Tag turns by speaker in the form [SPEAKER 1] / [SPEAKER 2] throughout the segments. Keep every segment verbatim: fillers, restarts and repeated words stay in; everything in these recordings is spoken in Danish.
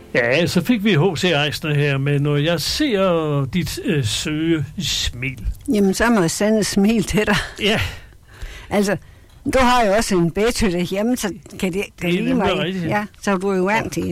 [SPEAKER 1] Ja, så fik vi H C Eisner her, men når jeg ser dit øh, søge smil.
[SPEAKER 2] Jamen, så må jeg sende et smil til dig.
[SPEAKER 1] Ja.
[SPEAKER 2] Altså, du har jo også en bætø derhjemme, så kan det, kan
[SPEAKER 1] det
[SPEAKER 2] lide mig.
[SPEAKER 1] Rigtigt.
[SPEAKER 2] Ja, så er du jo vant til.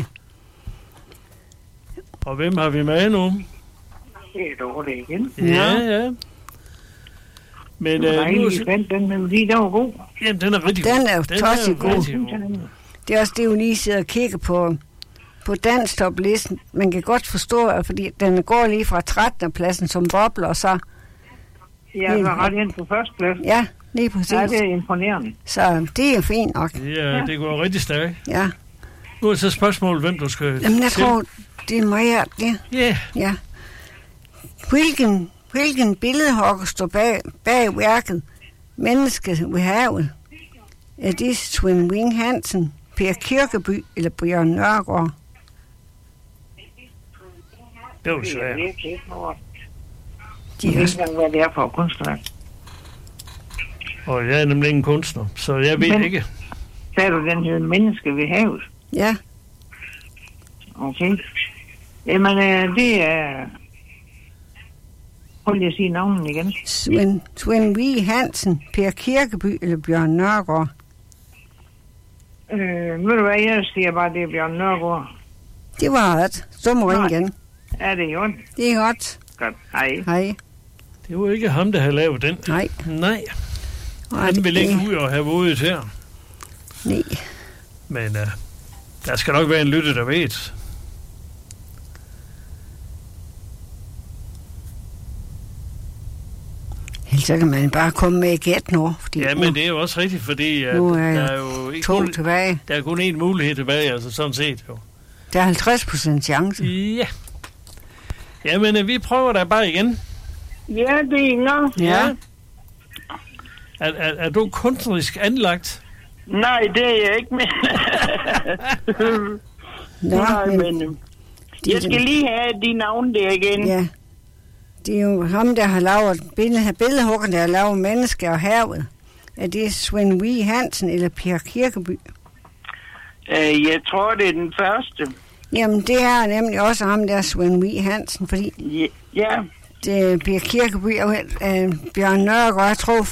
[SPEAKER 1] Og hvem har vi med nu?
[SPEAKER 3] Det er dårligt igen.
[SPEAKER 1] Ja, ja. Men
[SPEAKER 3] øh,
[SPEAKER 1] nu...
[SPEAKER 3] Den, den melodi, den var god.
[SPEAKER 1] Jamen, den er rigtig
[SPEAKER 2] den
[SPEAKER 1] god.
[SPEAKER 2] Den er jo tosset god. god. Det er også det, jo lige sidder og kigger på, på danstoplisten. Man kan godt forstå, at fordi den går lige fra trettende pladsen som bobler, og så...
[SPEAKER 3] Ja, så ret ind på førstepladsen.
[SPEAKER 2] Ja, lige præcis.
[SPEAKER 3] Ja, det er imponerende.
[SPEAKER 2] Så det er fint nok.
[SPEAKER 1] Ja, det går rigtig stærkt.
[SPEAKER 2] Ja.
[SPEAKER 1] Nu er så spørgsmålet, hvem du skal...
[SPEAKER 2] Jamen, jeg tror, det er mig, det.
[SPEAKER 1] Yeah.
[SPEAKER 2] Ja. Hvilken, hvilken billedhugger står bag, bag værket Mennesket ved havet? Er det Svend Wing Hansen, Per Kirkeby eller Bjørn Nørgaard?
[SPEAKER 1] Det er jo svært.
[SPEAKER 3] De ved ikke, hvad det er for kunstner.
[SPEAKER 1] Og jeg er nemlig ingen kunstner, så jeg ved Men, ikke.
[SPEAKER 3] Sagde du, den hedder Menneske ved havet?
[SPEAKER 2] Ja.
[SPEAKER 3] Okay. Jamen, det er... Prøv lige at sige navnen igen.
[SPEAKER 2] Svend, Svend Wing Hansen, Per Kirkeby eller Bjørn Nørgaard?
[SPEAKER 3] Øh, ved du hvad, jeg siger bare, det er Bjørn Nørgaard.
[SPEAKER 2] Det var ret. Så må jeg igen.
[SPEAKER 3] Ja, det er jo.
[SPEAKER 2] Det er godt.
[SPEAKER 3] Godt. Hej.
[SPEAKER 2] Hej.
[SPEAKER 1] Det var ikke ham, der havde lavet den.
[SPEAKER 2] Nej.
[SPEAKER 1] Nej. Han vil ikke ud og have våget her.
[SPEAKER 2] Nej.
[SPEAKER 1] Men uh, der skal nok være en lytte, der ved.
[SPEAKER 2] Så kan man bare komme med et gæt nu. Fordi
[SPEAKER 1] ja, men det er jo også rigtigt, fordi uh,
[SPEAKER 2] nu er
[SPEAKER 1] der er jo ikke
[SPEAKER 2] to
[SPEAKER 1] kun,
[SPEAKER 2] tilbage.
[SPEAKER 1] Der er kun én mulighed tilbage, altså sådan set jo.
[SPEAKER 2] Der er halvtreds procent chance.
[SPEAKER 1] Ja. Jamen, uh, vi prøver da bare igen.
[SPEAKER 3] Ja, det er Inger.
[SPEAKER 2] Ja.
[SPEAKER 1] Er, er, er du kunstnerisk anlagt?
[SPEAKER 3] Nej, det er jeg ikke med.
[SPEAKER 2] Nå,
[SPEAKER 3] Nej,
[SPEAKER 2] men,
[SPEAKER 3] men jeg skal lige have de navne der igen.
[SPEAKER 2] Ja. Det er jo ham, der har lavet billede, billedhuggeren, der har lavet Mennesker og havet. Er det Svend Wing Hansen eller Per Kirkeby?
[SPEAKER 3] Uh, jeg tror, det er den første.
[SPEAKER 2] Jamen, det er nemlig også ham, der Svend Wing Hansen, fordi...
[SPEAKER 3] Ja.
[SPEAKER 2] Det er Per Kirkeby og uh, Bjørn Nørgaard, jeg tror